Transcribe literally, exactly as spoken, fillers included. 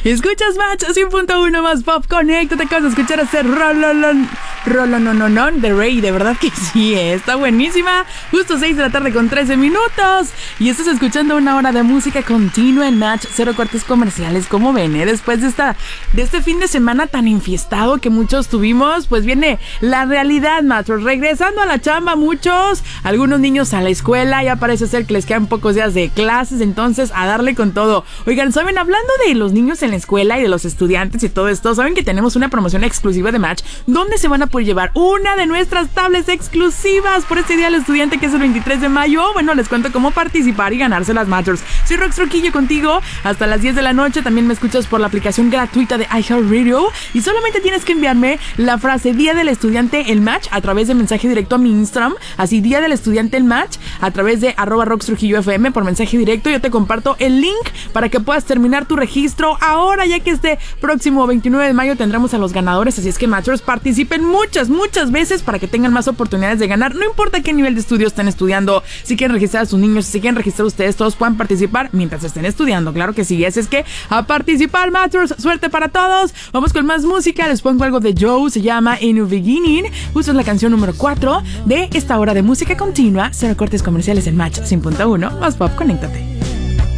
Escuchas Match cien punto uno más Pop. Conéctate, acabas de escuchar este rololón. Rolonononón de Rey, de verdad que sí, eh, está buenísima. Justo seis de la tarde con trece minutos. Y estás escuchando una hora de música continua en Match, cero cortes comerciales. Como ven, eh, después de esta de este fin de semana tan enfiestado que muchos tuvimos, pues viene la realidad, maestros. Regresando a la chamba muchos, algunos niños a la escuela, ya parece ser que les quedan pocos días de clases, entonces a darle con todo. Oigan, ¿saben? Hablando de los niños en la escuela y de los estudiantes y todo esto, ¿saben que tenemos una promoción exclusiva de Match donde se van a poder llevar una de nuestras tablets exclusivas por este día del estudiante, que es el veintitrés de mayo? Bueno, les cuento cómo participar y ganarse las Matchers. Soy Rox Trujillo contigo hasta las diez de la noche. También me escuchas por la aplicación gratuita de iHeartRadio y solamente tienes que enviarme la frase Día del Estudiante el Match a través de mensaje directo a mi Instagram, así Día del Estudiante el Match a través de arroba Rox Trujillo F M por mensaje directo. Yo te comparto el link para que puedas terminar tu registro ahora, ya que este próximo veintinueve de mayo tendremos a los ganadores, así es que Matchers, participen muchas, muchas veces para que tengan más oportunidades de ganar, no importa qué nivel de estudio estén estudiando. Si quieren registrar a sus niños, si quieren registrar ustedes, todos puedan participar mientras estén estudiando, claro que sí. Así es que a participar, Matchers, suerte para todos. Vamos con más música, les pongo algo de Joe, se llama In a Beginning, justo es la canción número cuatro de esta hora de música continua, cero cortes comerciales en Match cien punto uno más Pop. Conéctate.